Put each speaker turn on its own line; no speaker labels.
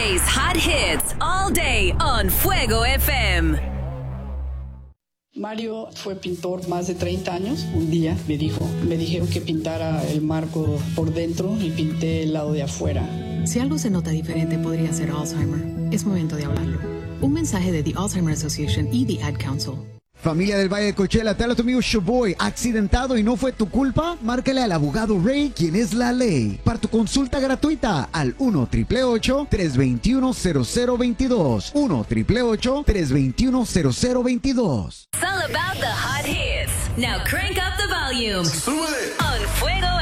Jay's hot hits all day on Fuego FM.
Mario fue pintor más de 30 años. Un día me dijeron que pintara el marco por dentro y pinté el lado de afuera.
Si algo se nota diferente, podría ser Alzheimer. Es momento de hablarlo. Un mensaje de The Alzheimer Association y The Ad Council.
Familia del Valle de Coachella, te habla tu amigo Showboy. ¿Accidentado y no fue tu culpa? Márcale al abogado Ray, quien es la ley. Para tu consulta gratuita al 1-888-321-0022. 1-888-321-0022.
It's all about the hot hits. Now crank up the volume. On Fuego